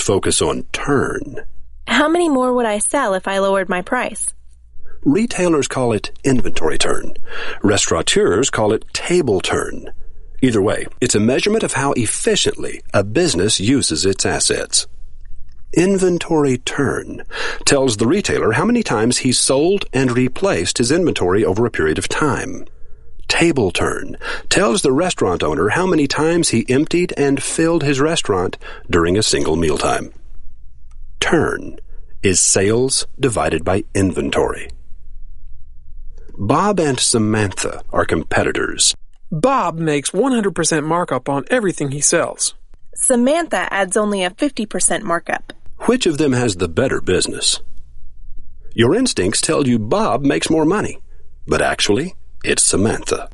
focus on turn. How many more would I sell if I lowered my price? Retailers call it inventory turn. Restaurateurs call it table turn. Either way, it's a measurement of how efficiently a business uses its assets. Inventory turn tells the retailer how many times he sold and replaced his inventory over a period of time. Table turn tells the restaurant owner how many times he emptied and filled his restaurant during a single mealtime. Turn is sales divided by inventory. Bob and Samantha are competitors. Bob makes 100% markup on everything he sells. Samantha adds only a 50% markup. Which of them has the better business? Your instincts tell you Bob makes more money, but actually, it's Samantha.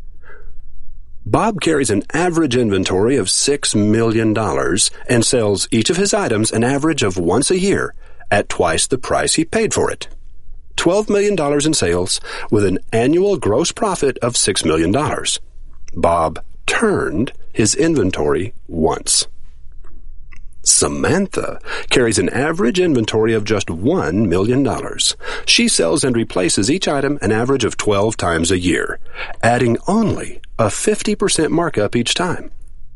Bob carries an average inventory of $6 million and sells each of his items an average of once a year at twice the price he paid for it. $12 million in sales with an annual gross profit of $6 million. Bob turned his inventory once. Samantha carries an average inventory of just $1 million. She sells and replaces each item an average of 12 times a year, adding only a 50% markup each time.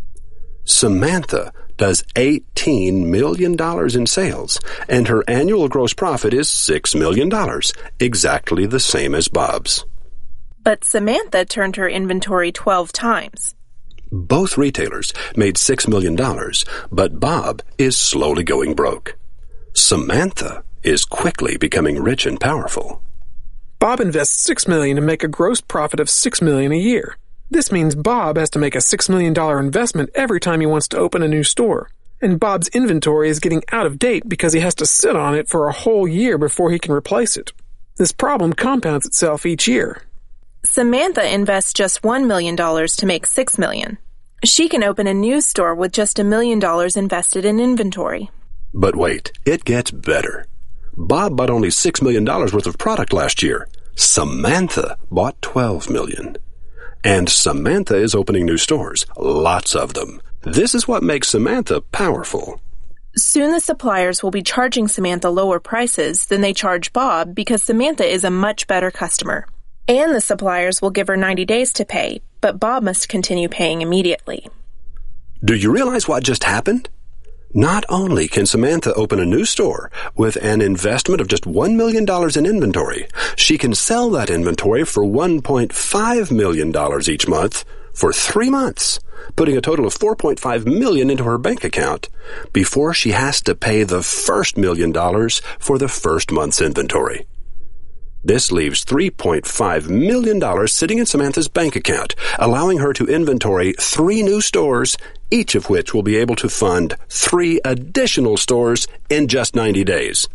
Samantha does $18 million in sales, and her annual gross profit is $6 million, exactly the same as Bob's. But Samantha turned her inventory 12 times. Both retailers made $6 million, but Bob is slowly going broke. Samantha is quickly becoming rich and powerful. Bob invests $6 million to make a gross profit of $6 million a year. This means Bob has to make a $6 million investment every time he wants to open a new store. And Bob's inventory is getting out of date because he has to sit on it for a whole year before he can replace it. This problem compounds itself each year. Samantha invests just $1 million to make $6 million. She can open a new store with just $1 million invested in inventory. But wait, it gets better. Bob bought only $6 million worth of product last year. Samantha bought $12 million. And Samantha is opening new stores, lots of them. This is what makes Samantha powerful. Soon the suppliers will be charging Samantha lower prices than they charge Bob because Samantha is a much better customer. And the suppliers will give her 90 days to pay, but Bob must continue paying immediately. Do you realize what just happened? Not only can Samantha open a new store with an investment of just $1 million in inventory, she can sell that inventory for $1.5 million each month for 3 months, putting a total of $4.5 million into her bank account before she has to pay the first $1 million for the first month's inventory. This leaves $3.5 million sitting in Samantha's bank account, allowing her to inventory 3 new stores, each of which will be able to fund 3 additional stores in just 90 days.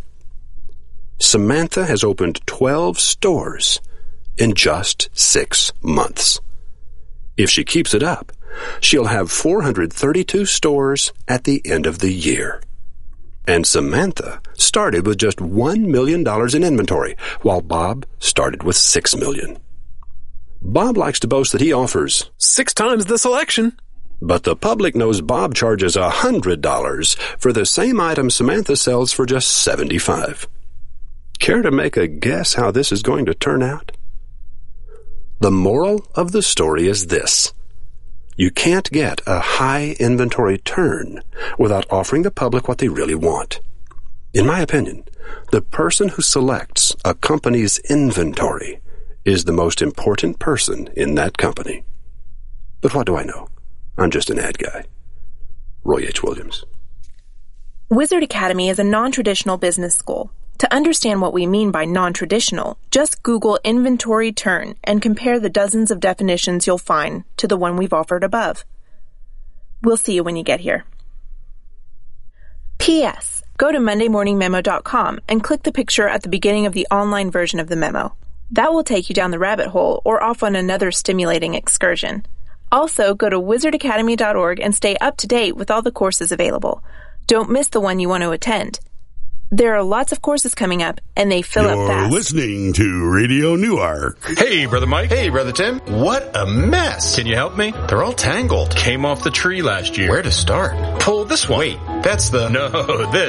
Samantha has opened 12 stores in just 6 months. If she keeps it up, she'll have 432 stores at the end of the year. And Samantha started with just $1 million in inventory, while Bob started with $6 million. Bob likes to boast that he offers 6 times the selection. But the public knows Bob charges $100 for the same item Samantha sells for just $75. Care to make a guess how this is going to turn out? The moral of the story is this. You can't get a high inventory turn without offering the public what they really want. In my opinion, the person who selects a company's inventory is the most important person in that company. But what do I know? I'm just an ad guy. Roy H. Williams. Wizard Academy is a non-traditional business school. To understand what we mean by non-traditional, just Google inventory turn and compare the dozens of definitions you'll find to the one we've offered above. We'll see you when you get here. P.S. Go to MondayMorningMemo.com and click the picture at the beginning of the online version of the memo. That will take you down the rabbit hole or off on another stimulating excursion. Also, go to wizardacademy.org and stay up to date with all the courses available. Don't miss the one you want to attend. There are lots of courses coming up, and they fill up fast. You're listening to Radio Newark. Hey, Brother Mike. Hey, Brother Tim. What a mess. Can you help me? They're all tangled. Came off the tree last year. Where to start? Pull this one. Wait, that's the... No, this.